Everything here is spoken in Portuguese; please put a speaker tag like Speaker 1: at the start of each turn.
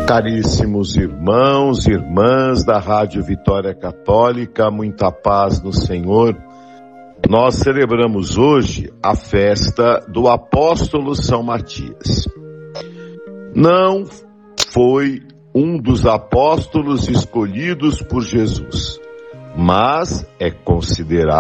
Speaker 1: Caríssimos irmãos e irmãs da Rádio Vitória Católica, muita paz no Senhor. Nós celebramos hoje a festa do apóstolo São Matias. Não foi um dos apóstolos escolhidos por Jesus, mas é considerado